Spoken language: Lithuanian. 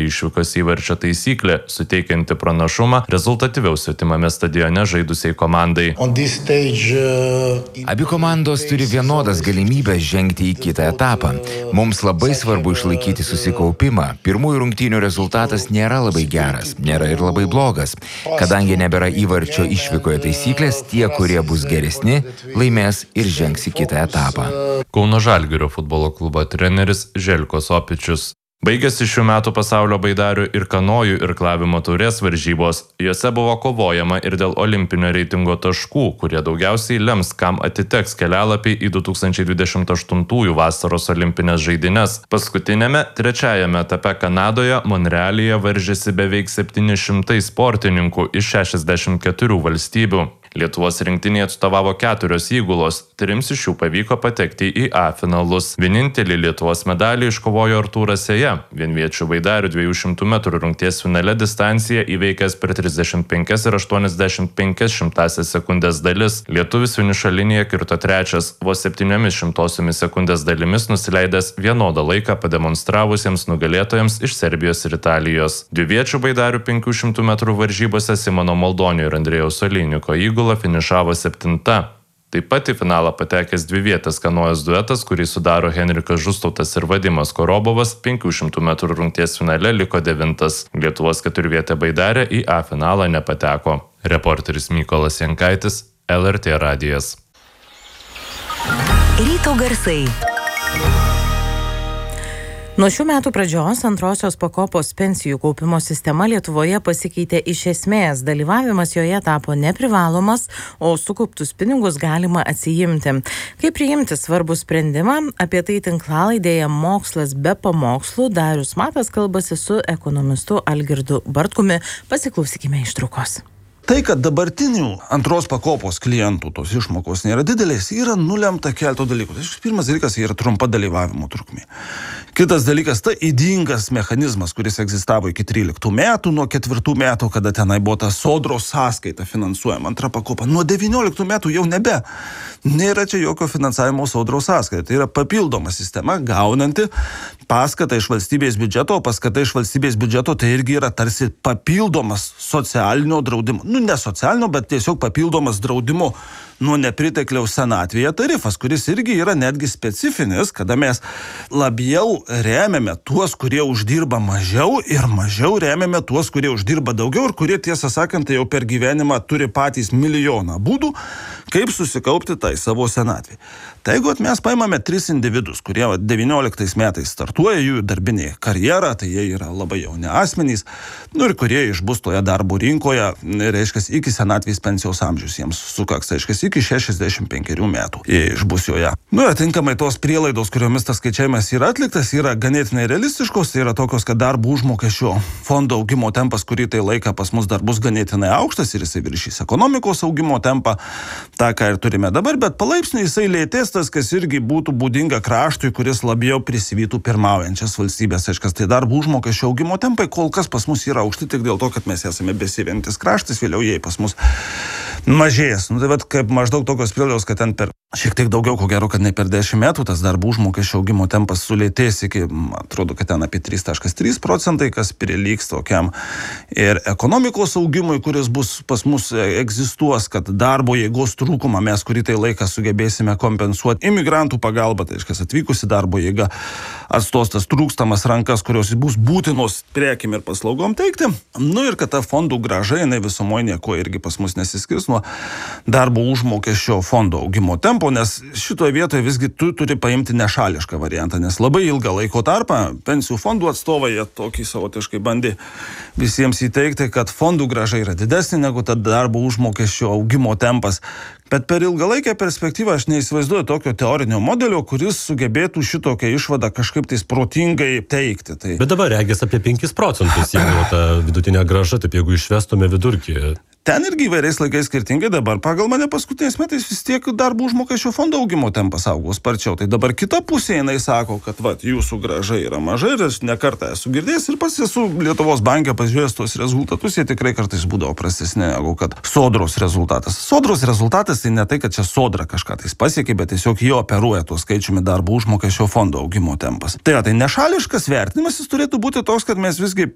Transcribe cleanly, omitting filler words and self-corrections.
išvykos įvarčio taisyklė, suteikianti pranašumą rezultatyviau svetimame stadione žaidusiai komandai. Abi komandos turi vienodas galimybės žengti į kitą etapą. Mums labai svarbu išlaikyti susikaupimą. Pirmųjų rungtynių rezultatas nėra labai geras, nėra ir labai blogas. Kadangi nebėra įvarčio išvykoje taisyklės, tie, kurie bus geresni, laimės ir žengs į kitą etapą. Kauno Žalgirio futbolo klubo treneris Željko Sopičius. Baigėsi šių metų pasaulio baidarių ir kanojų irklavimo taurės varžybos. Jose buvo kovojama ir dėl olimpinio reitingo taškų, kurie daugiausiai lems, kam atiteks kelialapiai į 2028 vasaros olimpinės žaidynes. Paskutinėme, trečiajame etape Kanadoje, Monrealyje varžėsi beveik 700 sportininkų iš 64 valstybių. Lietuvos rinktinėje atstovavo 4 įgulos, 3 iš jų pavyko patekti į A finalus. Vienintelį Lietuvos medalį iškovojo Artūras Seja, vienviečių baidarių 200 metrų rungties finale distanciją įveikęs per 35 ir 85 sekundės dalis. Lietuvis finišo liniją kirto trečias, vos 700 sekundės dalimis nusileidęs vienodą laiką pademonstravusiems nugalėtojams iš Serbijos ir Italijos. Dviviečių baidarių 500 metrų varžybose Simono Moldonio ir Andrėjaus Olyniuko įgula finišavo 7. Taip pat į finalą patekęs dvivietės kanojos duetas, kurį sudaro Henrikas Žustautas ir Vadimas Korobovas, 500 metrų rungties finale liko 9. Lietuvos keturvietė baidarė į A finalą nepateko. Reporteris Mykolas Jankaitis, LRT radijas. Ryto garsai. Nuo šių metų pradžios antrosios pakopos pensijų kaupimo sistema Lietuvoje pasikeitė iš esmės. Dalyvavimas joje tapo neprivalomas, o sukauptus pinigus galima atsiimti. Kaip priimti svarbų sprendimą? Apie tai tinklalaidėje Mokslas be pamokslų Darius Matas kalbasi su ekonomistu Algirdu Bartkumi. Pasiklausykime ištraukos. Tai, kad dabartinių antros pakopos klientų tos išmokos nėra didelės, yra nulemta keleto dalykų. Pirmas dalykas yra trumpa dalyvavimo trukmė. Kitas dalykas, tai ydingas mechanizmas, kuris egzistavo iki 13 metų, nuo 4 metų, kada tenai buvo ta sodros sąskaita finansuojama antra pakopa. Nuo 19 metų jau nėra čia jokio finansavimo sodros sąskaita. Tai yra papildoma sistema, gaunanti paskatą iš valstybės biudžeto, o paskata iš valstybės biudžeto tai irgi yra tarsi papildomas socialinio draudimo. Ne socialinio, bet tiesiog papildomas draudimo nuo nepritekliaus senatvėje tarifas, kuris irgi yra netgi specifinis, kada mes labiau remiame tuos, kurie uždirba mažiau ir mažiau remiame tuos, kurie uždirba daugiau ir kurie, tiesą sakant, jau per gyvenimą turi patys milijoną būdų, kaip susikaupti tai savo senatvėje. Tai jeigu mes paimame 3 individus, kurie 19 metais startuoja jų darbinė karjera, tai jie yra labai jauni asmenys, ir kurie išbus toje darbo rinkoje, reiškia, iki senatvės pensijos amžius jiems sukaks, reiškia, iki 65 metų jie išbus joje. Atinkamai tos prielaidos, kuriomis tas skaičiavimas yra atliktas, yra ganėtinai realistiškos, tai yra tokios, kad darbo užmokesčio fondo augimo tempas, kurį tai laiką pas mus dar bus ganėtinai aukštas ir jisai viršys ekonomikos augimo tempą, tą, ką ir turime dabar, bet palaipsniui jisai lėtės, tas, kas irgi būtų būdinga kraštui, kuris labiau prisivytų pirmaujančias valstybės. Aiškas, tai darbo užmokesčio augimo tempai kol kas pas mus yra aukšti tik dėl to, kad mes esame besivyjantis kraštas, vėliau jie pas mus mažės. Tai vat, kaip maždaug tokios prielaidos, kad ten per šiek tiek daugiau, ko gero, kad ne per 10 metų tas darbo užmokesčio augimo tempas sulėtės iki, atrodo, kad ten apie 3,3 procentai, kas prilygs tokiam ir ekonomikos augimui, kuris bus pas mus egzistuos, kad darbo jėgos trūkumą mes kurį tai laiką sugebėsime kompensuoti imigrantų pagalba, tai reiškia atvykusi darbo jėga atstos tas trūkstamas rankas, kurios bus būtinos prekiam ir paslaugom teikti. Ir kad ta fondų grąža, jinai visumoje nieko irgi pas mus nesiskirs nuo darbo užmokesčio fondo augimo tempo, nes šitoje vietoje visgi tu turi paimti nešališką variantą, nes labai ilgą laiko tarpą pensijų fondų atstovai tokį savotiškai bandė visiems įteikti, kad fondų grąža yra didesnė negu ta darbo užmokesčio augimo tempas. Bet per ilgalaikę perspektyvą aš neįsivaizduoju tokio teorinio modelio, kuris sugebėtų šitokią išvadą kažkaip tais protingai teikti. Tai... Bet dabar regis apie 5 procentus, jeigu ta vidutinė grąža, taip jeigu išvestume vidurkį. Ten irgi įvairiais laikais skirtingai, dabar pagal mane paskutiniais metais vis tiek darbo užmokesčio fondo augimo tempas augo sparčiau. Tai dabar kita pusė jinai sako, kad jūsų grąža yra maža ir aš nekartą esu girdėjęs ir pats esu Lietuvos banke pažiūrėjęs tos rezultatus, jie tikrai kartais būdavo prastesni negu kad sodros rezultatas. Sodros rezultatas tai ne tai, kad čia sodra kažką tais pasiekė, bet tiesiog jie operuoja tuo skaičiumi darbo užmokesčio fondo augimo tempas. Tai nešališkas vertinimas jis turėtų būti toks, kad mes visgi